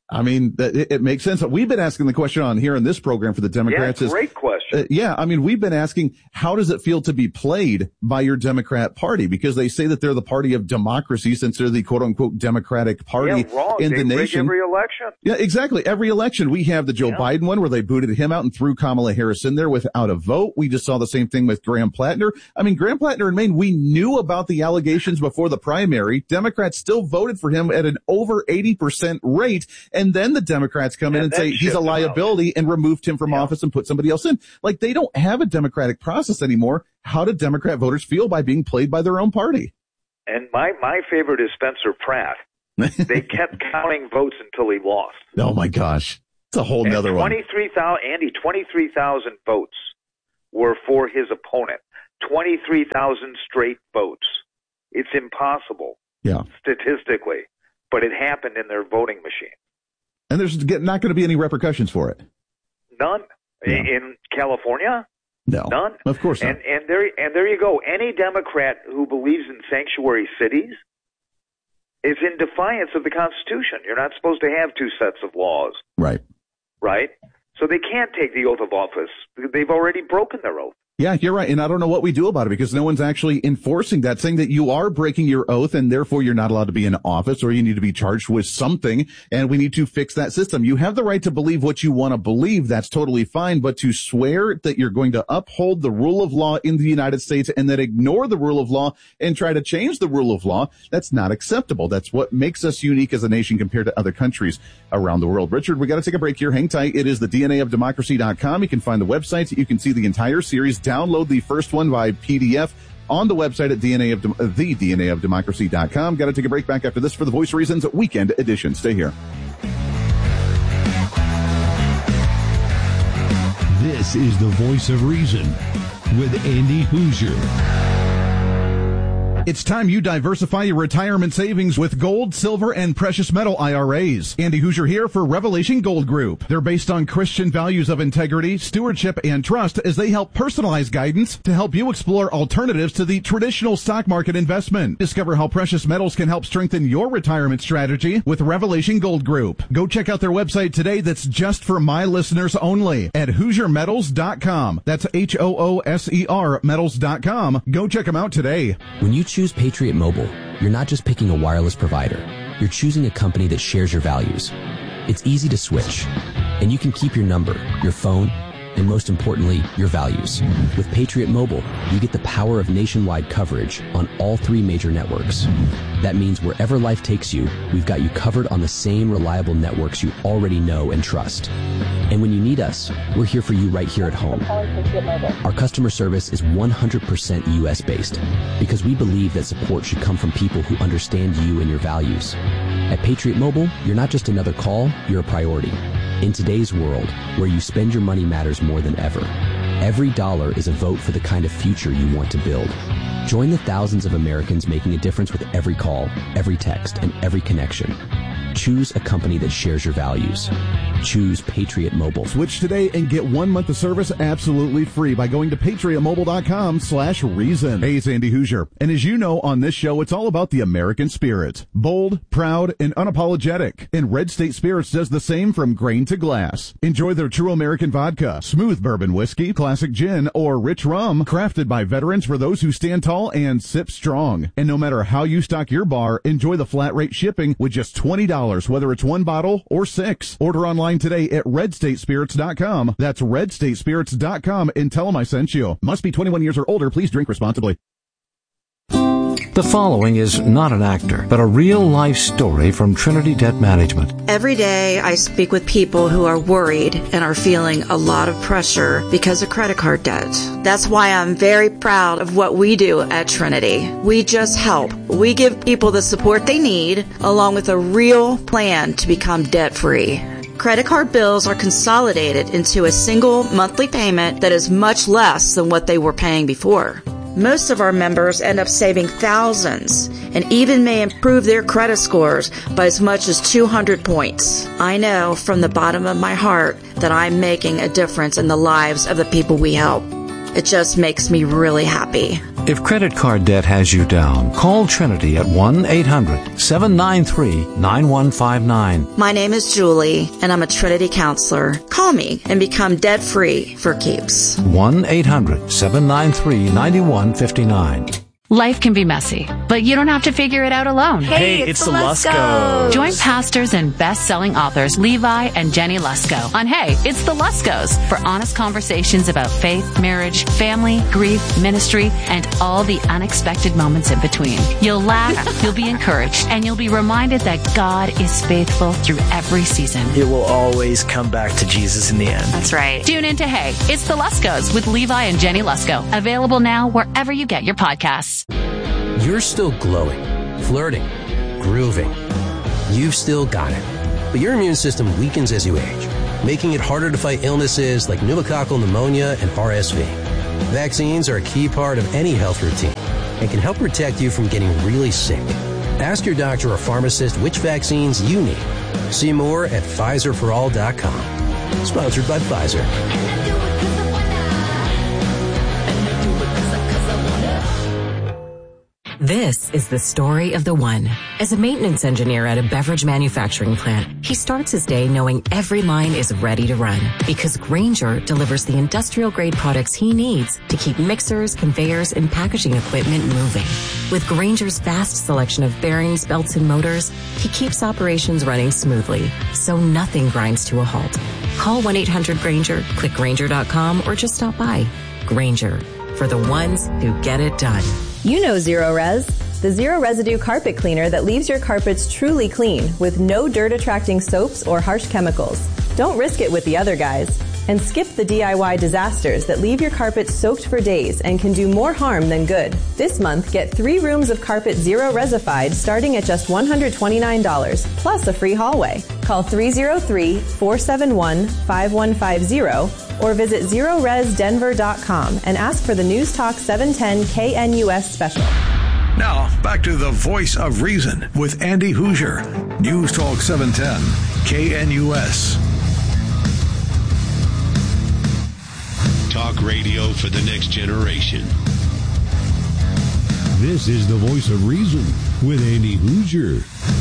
I mean, it, it makes sense. We've been asking the question on here in this program for the Democrats. Yeah, great is, question. Uh, yeah, I mean, we've been asking, how does it feel to be played by your Democrat Party? Because they say that they're the party of democracy since they're the quote-unquote Democratic Party yeah, wrong. in they the nation. Every election. Yeah, exactly. Every election. We have the Joe yeah. Biden one where they booted him out and threw Kamala Harris in there without a vote. We just saw the same thing with Graham Plattner. I mean, Graham Plattner in Maine, we knew about the allegations before the primary. Democrats still voted for him at an over eighty percent rate. And then the Democrats come in and, and say he's a liability and removed him from yeah. office and put somebody else in. Like, they don't have a democratic process anymore. How do Democrat voters feel by being played by their own party? And my, my favorite is Spencer Pratt. They kept counting votes until he lost. Oh my gosh. It's a whole nother one. twenty-three thousand, Andy, twenty-three thousand votes were for his opponent. twenty-three thousand straight votes. It's impossible. Yeah. Statistically. But it happened in their voting machine. And there's not going to be any repercussions for it. None. Yeah. In California? No. None. Of course not. And, and there, and there you go. Any Democrat who believes in sanctuary cities is in defiance of the Constitution. You're not supposed to have two sets of laws. Right. Right? So they can't take the oath of office. They've already broken their oath. Yeah, you're right. And I don't know what we do about it because no one's actually enforcing that, saying that you are breaking your oath and therefore you're not allowed to be in office or you need to be charged with something. And we need to fix that system. You have the right to believe what you want to believe. That's totally fine. But to swear that you're going to uphold the rule of law in the United States and then ignore the rule of law and try to change the rule of law, that's not acceptable. That's what makes us unique as a nation compared to other countries around the world. Richard, we got to take a break here. Hang tight. It is the D N A of democracy dot com. You can find the website. You can see the entire series. Download the first one by P D F on the website at D N A of De- the D N A of democracy dot com. Got to take a break. Back after this for the Voice of Reason's Weekend Edition. Stay here. This is the Voice of Reason with Andy Hoosier. It's time you diversify your retirement savings with gold, silver, and precious metal I R As. Andy Hoosier here for Revelation Gold Group. They're based on Christian values of integrity, stewardship, and trust as they help personalize guidance to help you explore alternatives to the traditional stock market investment. Discover how precious metals can help strengthen your retirement strategy with Revelation Gold Group. Go check out their website today that's just for my listeners only at hoosier metals dot com. That's H O O S E R metals dot com. Go check them out today. When you choose Patriot Mobile, you're not just picking a wireless provider. You're choosing a company that shares your values. It's easy to switch, and you can keep your number, your phone, and most importantly, your values. With Patriot Mobile, you get the power of nationwide coverage on all three major networks. That means wherever life takes you, we've got you covered on the same reliable networks you already know and trust. And when you need us, we're here for you right here at home. Our customer service is one hundred percent U S based because we believe that support should come from people who understand you and your values. At Patriot Mobile, you're not just another call, you're a priority. In today's world, where you spend your money matters more than ever, every dollar is a vote for the kind of future you want to build. Join the thousands of Americans making a difference with every call, every text, and every connection. Choose a company that shares your values. Choose Patriot Mobile. Switch today and get one month of service absolutely free by going to patriot mobile dot com slash reason. Hey, it's Andy Hoosier. And as you know, on this show, it's all about the American spirit. Bold, proud, and unapologetic. And Red State Spirits does the same from grain to glass. Enjoy their true American vodka, smooth bourbon whiskey, classic gin, or rich rum, crafted by veterans for those who stand tall and sip strong. And no matter how you stock your bar, enjoy the flat rate shipping with just twenty dollars, whether it's one bottle or six. Order online today at red state spirits dot com. That's red state spirits dot com and tell them I sent you. Must be twenty-one years or older. Please drink responsibly. The following is not an actor, but a real-life story from Trinity Debt Management. Every day I speak with people who are worried and are feeling a lot of pressure because of credit card debt. That's why I'm very proud of what we do at Trinity. We just help. We give people the support they need, along with a real plan to become debt-free. Credit card bills are consolidated into a single monthly payment that is much less than what they were paying before. Most of our members end up saving thousands and even may improve their credit scores by as much as two hundred points. I know from the bottom of my heart that I'm making a difference in the lives of the people we help. It just makes me really happy. If credit card debt has you down, call Trinity at one eight hundred seven nine three nine one five nine. My name is Julie, and I'm a Trinity counselor. Call me and become debt-free for keeps. one eight hundred seven nine three nine one five nine. Life can be messy, but you don't have to figure it out alone. Hey, it's, it's the Luskos. Join pastors and best-selling authors Levi and Jenny Lusko on Hey, It's the Luskos for honest conversations about faith, marriage, family, grief, ministry, and all the unexpected moments in between. You'll laugh, you'll be encouraged, and you'll be reminded that God is faithful through every season. It will always come back to Jesus in the end. That's right. Tune in to Hey, It's the Luskos with Levi and Jenny Lusko. Available now wherever you get your podcasts. You're still glowing, flirting, grooving. You've still got it. But your immune system weakens as you age, making it harder to fight illnesses like pneumococcal pneumonia and R S V. Vaccines are a key part of any health routine and can help protect you from getting really sick. Ask your doctor or pharmacist which vaccines you need. See more at Pfizer for all dot com. Sponsored by Pfizer. This is the story of the one. As a maintenance engineer at a beverage manufacturing plant, he starts his day knowing every line is ready to run because Grainger delivers the industrial-grade products he needs to keep mixers, conveyors, and packaging equipment moving. With Grainger's vast selection of bearings, belts, and motors, he keeps operations running smoothly, so nothing grinds to a halt. Call one eight hundred Grainger, click Grainger dot com, or just stop by. Grainger, for the ones who get it done. You know Zero Res, the zero residue carpet cleaner that leaves your carpets truly clean with no dirt attracting soaps or harsh chemicals. Don't risk it with the other guys. And skip the D I Y disasters that leave your carpet soaked for days and can do more harm than good. This month, get three rooms of carpet Zero Resified starting at just one hundred twenty-nine dollars, plus a free hallway. Call three oh three, four seven one, five one five zero or visit zero res denver dot com and ask for the News Talk seven ten K N U S special. Now, back to the Voice of Reason with Andy Hoosier. News Talk seven ten K N U S. Talk radio for the next generation. This is the Voice of Reason with Andy Hoosier.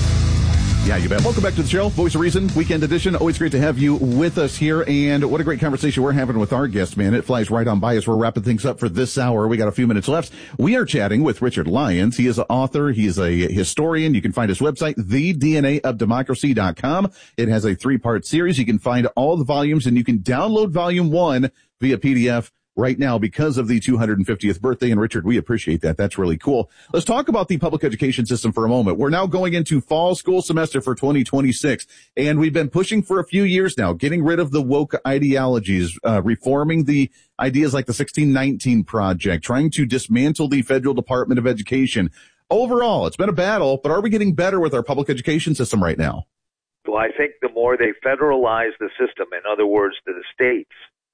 Yeah, you bet. Welcome back to the show, Voice of Reason, Weekend Edition. Always great to have you with us here, and what a great conversation we're having with our guest, man. It flies right on by as we're wrapping things up for this hour. We got a few minutes left. We are chatting with Richard Lyons. He is an author. He is a historian. You can find his website, the D N A of democracy dot com. It has a three-part series. You can find all the volumes, and you can download volume one via P D F right now because of the two hundred fiftieth birthday. And Richard, we appreciate that. That's really cool. Let's talk about the public education system for a moment. We're now going into fall school semester for twenty twenty-six, and we've been pushing for a few years now, getting rid of the woke ideologies, uh, reforming the ideas like the sixteen nineteen Project, trying to dismantle the Federal Department of Education. Overall, it's been a battle, but are we getting better with our public education system right now? Well, I think the more they federalize the system, in other words, the states,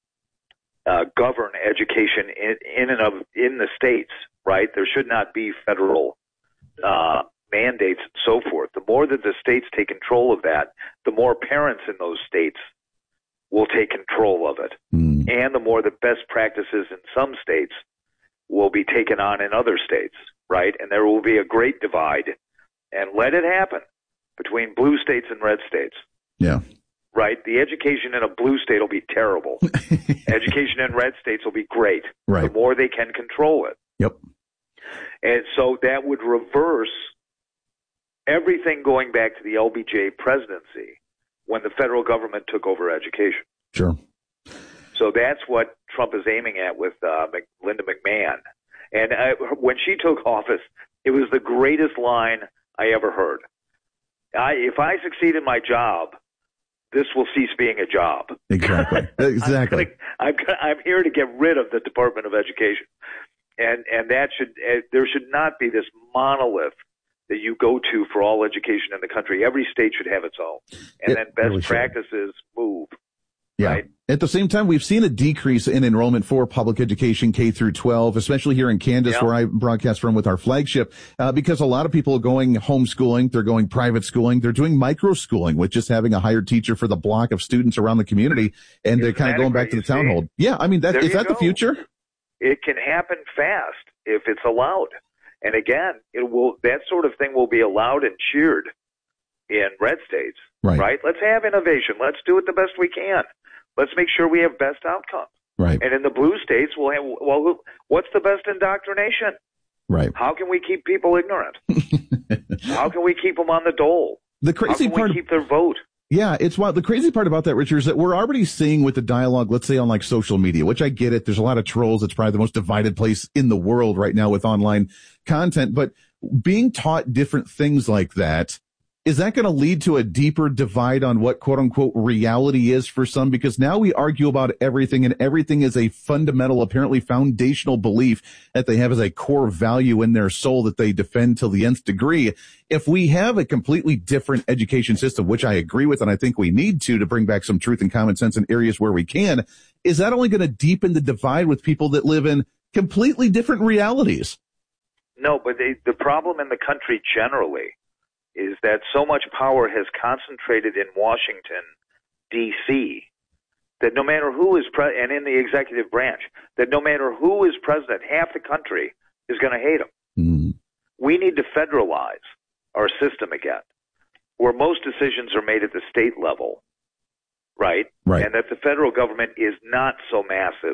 Uh, govern education in, in and of in the states, right? There should not be federal uh, mandates and so forth. The more that the states take control of that, the more parents in those states will take control of it, mm. and the more the best practices in some states will be taken on in other states, right? And there will be a great divide, and let it happen between blue states and red states. Yeah. Right? The education in a blue state will be terrible. Education in red states will be great. Right. The more they can control it. Yep. And so that would reverse everything going back to the L B J presidency when the federal government took over education. Sure. So that's what Trump is aiming at with uh, Linda McMahon. And I, when she took office, it was the greatest line I ever heard. I, if I succeed in my job, this will cease being a job. Exactly. Exactly. I'm, gonna, I'm, I'm here to get rid of the Department of Education, and and that should uh, there should not be this monolith that you go to for all education in the country. Every state should have its own, and it then best really practices move. Yeah. Right? At the same time, we've seen a decrease in enrollment for public education K through twelve, especially here in Kansas, yeah. where I broadcast from with our flagship, uh, because a lot of people are going homeschooling, they're going private schooling, they're doing micro schooling with just having a hired teacher for the block of students around the community, and Isn't they're kind of going back to the town hall. Yeah, I mean, that, is that go. the future? it can happen fast if it's allowed. And again, it will, that sort of thing will be allowed and cheered in red states, right? right? Let's have innovation. Let's do it the best we can. Let's make sure we have best outcomes. Right. And in the blue states, we'll have, well, what's the best indoctrination? Right. How can we keep people ignorant? How can we keep them on the dole? The crazy How can part, we keep their vote? Yeah, it's wild. The crazy part about that, Richard, is that we're already seeing with the dialogue, let's say on like social media, which I get it. There's a lot of trolls. It's probably the most divided place in the world right now with online content, but being taught different things like that, is that going to lead to a deeper divide on what quote unquote reality is for some? Because now we argue about everything, and everything is a fundamental, apparently foundational belief that they have as a core value in their soul that they defend till the nth degree. If we have a completely different education system, which I agree with, and I think we need to, to bring back some truth and common sense in areas where we can, is that only going to deepen the divide with people that live in completely different realities? No, but they, the problem in the country generally is that so much power has concentrated in Washington, D C, that no matter who is pre- and in the executive branch, that no matter who is president, half the country is going to hate him. Mm. We need to federalize our system again, where most decisions are made at the state level, right? Right. And that the federal government is not so massive,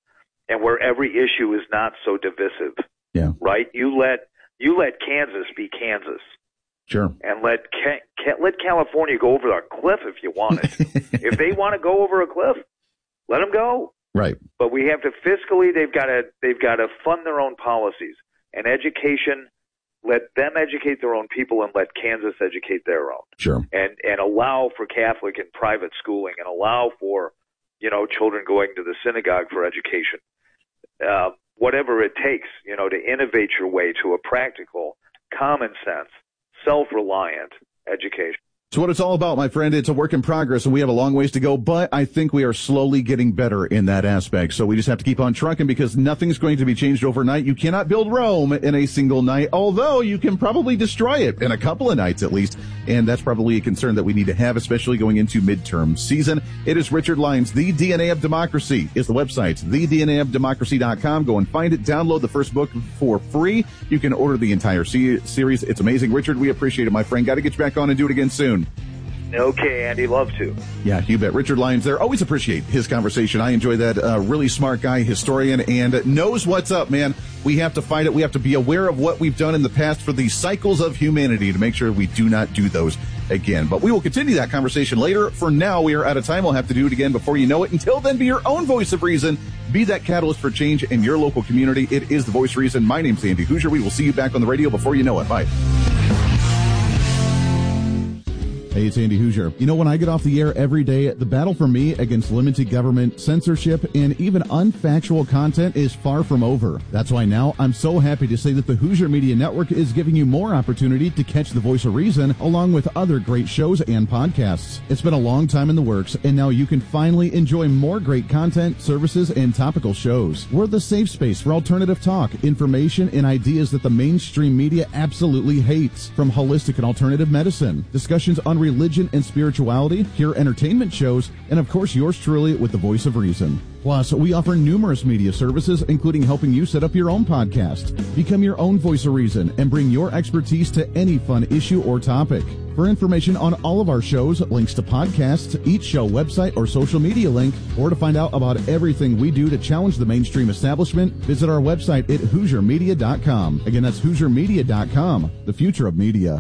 and where every issue is not so divisive. Yeah. Right? You let you let Kansas be Kansas. Sure. And let Ca- Ca- let California go over a cliff if you want it. If they want to go over a cliff, let them go. Right. But we have to fiscally. They've got to. They've got to fund their own policies and education. Let them educate their own people, and let Kansas educate their own. Sure. And and allow for Catholic and private schooling, and allow for, you know, children going to the synagogue for education. Uh, whatever it takes, you know, to innovate your way to a practical, common sense, self-reliant education. It's what it's all about, my friend. It's a work in progress, and we have a long ways to go, but I think we are slowly getting better in that aspect. So we just have to keep on trucking, because nothing's going to be changed overnight. You cannot build Rome in a single night, although you can probably destroy it in a couple of nights at least. And that's probably a concern that we need to have, especially going into midterm season. It is Richard Lyons. The D N A of Democracy is the website, the D N A of democracy dot com. Go and find it. Download the first book for free. You can order the entire se- series. It's amazing. Richard, we appreciate it, my friend. Got to get you back on and do it again soon. Okay, Andy, love to. Yeah, you bet. Richard Lyons there. Always appreciate his conversation. I enjoy that. Uh, really smart guy, historian, and knows what's up, man. We have to fight it. We have to be aware of what we've done in the past for the cycles of humanity to make sure we do not do those again. But we will continue that conversation later. For now, we are out of time. We'll have to do it again before you know it. Until then, be your own voice of reason. Be that catalyst for change in your local community. It is the Voice of Reason. My name's Andy Hoosier. We will see you back on the radio before you know it. Bye. Hey, it's Andy Hoosier. You know, when I get off the air every day, the battle for me against limited government, censorship, and even unfactual content is far from over. That's why now I'm so happy to say that the Hoosier Media Network is giving you more opportunity to catch the Voice of Reason along with other great shows and podcasts. It's been a long time in the works, and now you can finally enjoy more great content, services, and topical shows. We're the safe space for alternative talk, information, and ideas that the mainstream media absolutely hates. From holistic and alternative medicine, discussions on religion and spirituality, pure entertainment shows, and of course yours truly with the Voice of Reason. Plus, we offer numerous media services, including helping you set up your own podcast. Become your own Voice of Reason and bring your expertise to any fun issue or topic. For information on all of our shows, links to podcasts, each show website or social media link, or to find out about everything we do to challenge the mainstream establishment, visit our website at hoosier media dot com. Again, that's hoosier media dot com, the future of media.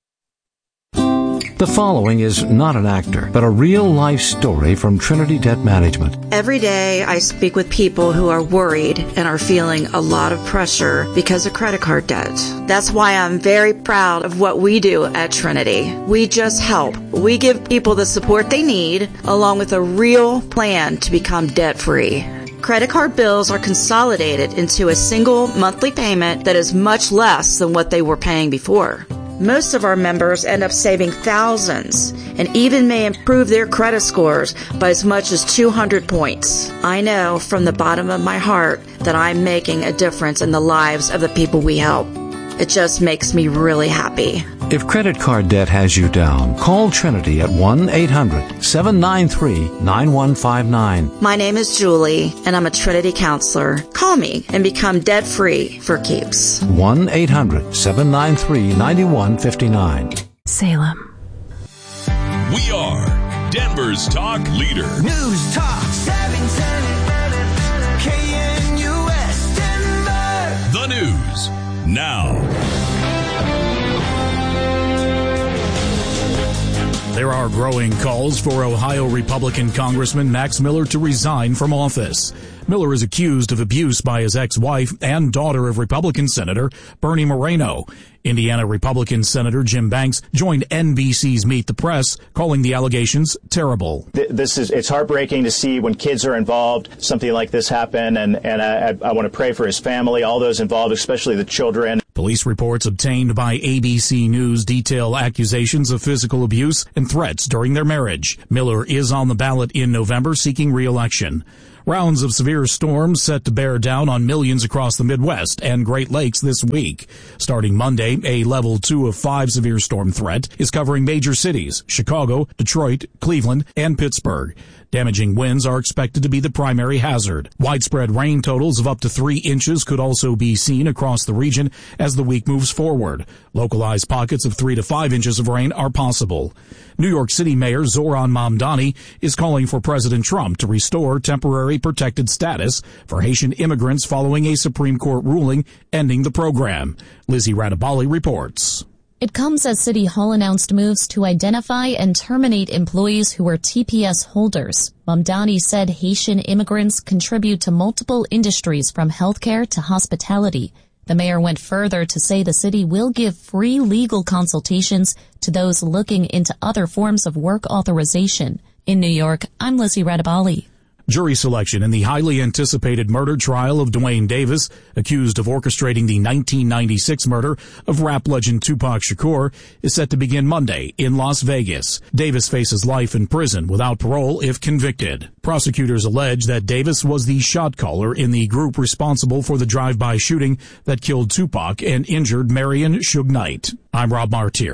The following is not an actor, but a real-life story from Trinity Debt Management. Every day I speak with people who are worried and are feeling a lot of pressure because of credit card debt. That's why I'm very proud of what we do at Trinity. We just help. We give people the support they need, along with a real plan to become debt-free. Credit card bills are consolidated into a single monthly payment that is much less than what they were paying before. Most of our members end up saving thousands and even may improve their credit scores by as much as two hundred points. I know from the bottom of my heart that I'm making a difference in the lives of the people we help. It just makes me really happy. If credit card debt has you down, call Trinity at one eight hundred seven nine three nine one five nine. My name is Julie, and I'm a Trinity counselor. Call me and become debt-free for keeps. one eight hundred seven nine three nine one five nine. Salem. We are Denver's talk leader. News Talk seven ten K N U S Denver. The news now. There are growing calls for Ohio Republican Congressman Max Miller to resign from office. Miller is accused of abuse by his ex-wife and daughter of Republican Senator Bernie Moreno. Indiana Republican Senator Jim Banks joined N B C's Meet the Press, calling the allegations terrible. This is, it's heartbreaking to see when kids are involved, something like this happen, and, and I, I want to pray for his family, all those involved, especially the children. Police reports obtained by A B C News detail accusations of physical abuse and threats during their marriage. Miller is on the ballot in November seeking re-election. Rounds of severe storms set to bear down on millions across the Midwest and Great Lakes this week. Starting Monday, a level two of five severe storm threat is covering major cities, Chicago, Detroit, Cleveland, and Pittsburgh. Damaging winds are expected to be the primary hazard. Widespread rain totals of up to three inches could also be seen across the region as the week moves forward. Localized pockets of three to five inches of rain are possible. New York City Mayor Zoran Mamdani is calling for President Trump to restore temporary protected status for Haitian immigrants following a Supreme Court ruling ending the program. Lizzie Radabali reports. It comes as City Hall announced moves to identify and terminate employees who are T P S holders. Mamdani said Haitian immigrants contribute to multiple industries from healthcare to hospitality. The mayor went further to say the city will give free legal consultations to those looking into other forms of work authorization. In New York, I'm Lizzie Radabali. Jury selection in the highly anticipated murder trial of Duane Davis, accused of orchestrating the nineteen ninety-six murder of rap legend Tupac Shakur, is set to begin Monday in Las Vegas. Davis faces life in prison without parole if convicted. Prosecutors allege that Davis was the shot caller in the group responsible for the drive-by shooting that killed Tupac and injured Marion Suge Knight. I'm Rob Martier.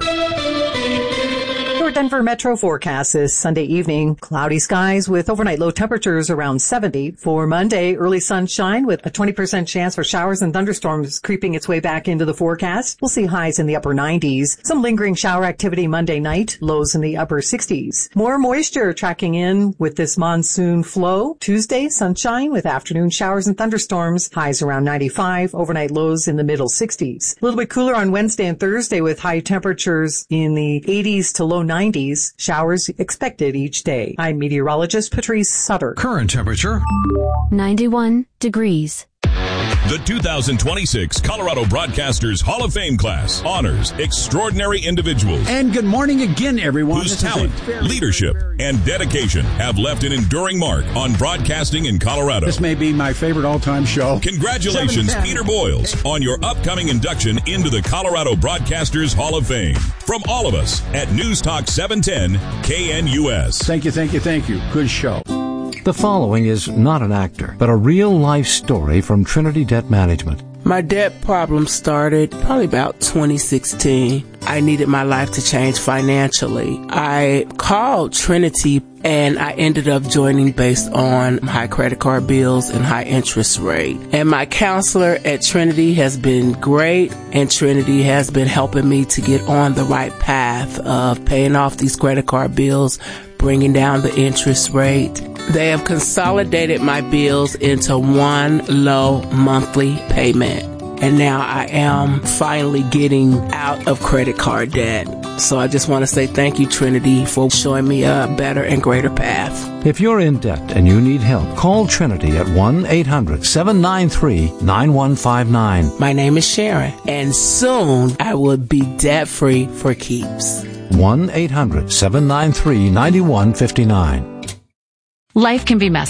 Your Denver Metro forecast is Sunday evening. Cloudy skies with overnight low temperatures around seventy. For Monday, early sunshine with a twenty percent chance for showers and thunderstorms creeping its way back into the forecast. We'll see highs in the upper nineties. Some lingering shower activity Monday night, lows in the upper sixties. More moisture tracking in with this monsoon flow. Tuesday, sunshine with afternoon showers and thunderstorms. Highs around ninety-five. Overnight lows in the middle sixties. A little bit cooler on Wednesday and Thursday with high temperatures in the eighties to low nineties. Showers expected each day. I'm meteorologist Patrice Sutter. Current temperature ninety-one degrees. The two thousand twenty-six Colorado Broadcasters Hall of Fame class honors extraordinary individuals. And good morning again, everyone. Whose talent, very, leadership, very, and dedication have left an enduring mark on broadcasting in Colorado. This may be my favorite all-time show. Congratulations, Peter Boyles, on your upcoming induction into the Colorado Broadcasters Hall of Fame. From all of us at News Talk seven ten K N U S. Thank you, thank you, thank you. Good show. The following is not an actor, but a real-life story from Trinity Debt Management. My debt problem started probably about twenty sixteen. I needed my life to change financially. I called Trinity and I ended up joining based on high credit card bills and high interest rate. And my counselor at Trinity has been great, and Trinity has been helping me to get on the right path of paying off these credit card bills, bringing down the interest rate. They have consolidated my bills into one low monthly payment. And now I am finally getting out of credit card debt. So I just want to say thank you, Trinity, for showing me a better and greater path. If you're in debt and you need help, call Trinity at one eight hundred seven nine three nine one five nine. My name is Sharon, and soon I will be debt-free for keeps. one eight hundred seven nine three nine one five nine. Life can be messy,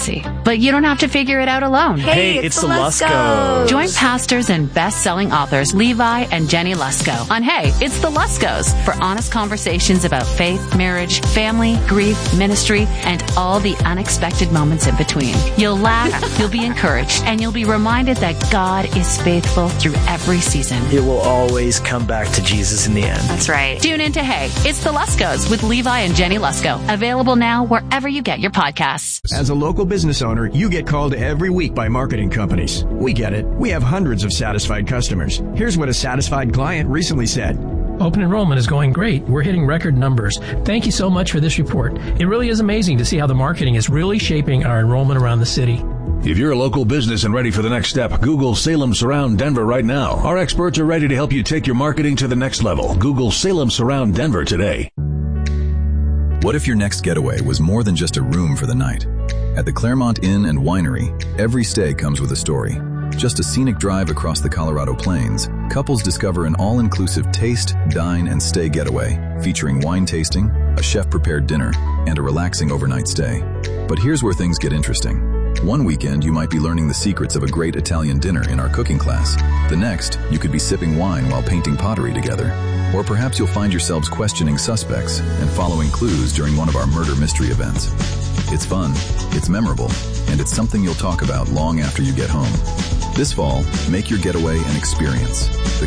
But you don't have to figure it out alone. Hey, hey it's, it's the Luskos. Join pastors and best-selling authors Levi and Jenny Lusko on Hey, It's the Luskos for honest conversations about faith, marriage, family, grief, ministry, and all the unexpected moments in between. You'll laugh, you'll be encouraged, and you'll be reminded that God is faithful through every season. It will always come back to Jesus in the end. That's right. Tune in to Hey, It's the Luskos with Levi and Jenny Lusko. Available now wherever you get your podcasts. As a local business owner, you get called every week by marketing companies. We get it. We have hundreds of satisfied customers. Here's what a satisfied client recently said. Open enrollment is going great. We're hitting record numbers. Thank you so much for this report. It really is amazing to see how the marketing is really shaping our enrollment around the city. If you're a local business and ready for the next step, Google Salem Surround Denver right now. Our experts are ready to help you take your marketing to the next level. Google Salem Surround Denver today. What if your next getaway was more than just a room for the night? At the Claremont Inn and Winery, every stay comes with a story. Just a scenic drive across the Colorado Plains, couples discover an all-inclusive taste, dine, and stay getaway, featuring wine tasting, a chef-prepared dinner, and a relaxing overnight stay. But here's where things get interesting. One weekend, you might be learning the secrets of a great Italian dinner in our cooking class. The next, you could be sipping wine while painting pottery together. Or perhaps you'll find yourselves questioning suspects and following clues during one of our murder mystery events. It's fun, it's memorable, and it's something you'll talk about long after you get home. This fall, make your getaway an experience. The